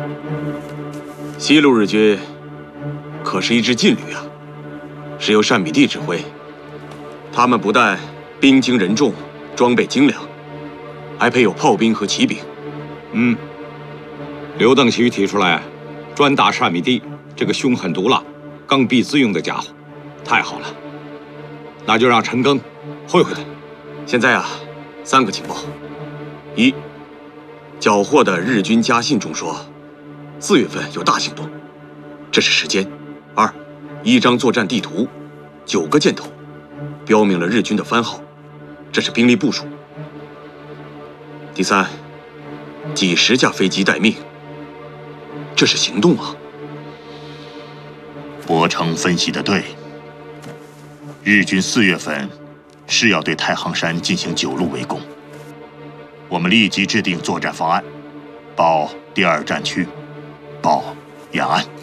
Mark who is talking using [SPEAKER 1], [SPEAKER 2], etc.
[SPEAKER 1] 西路日军可是一支劲旅啊，是由单米地指挥。他们不但兵精人众，装备精良，还配有炮兵和骑兵。
[SPEAKER 2] 刘邓徐提出来，专打单米地这个凶狠毒辣、刚愎自用的家伙，太好了。那就让陈赓会会他。
[SPEAKER 1] 现在啊，3个情报：一，缴获的日军家信中说，4月份有大行动，这是时间；二，一张作战地图，9个箭头，标明了日军的番号，这是兵力部署；第三，几十架飞机待命，这是行动啊。
[SPEAKER 3] 伯承分析的对，日军4月份是要对太行山进行9路围攻。我们立即制定作战方案，保第2战区，保延安。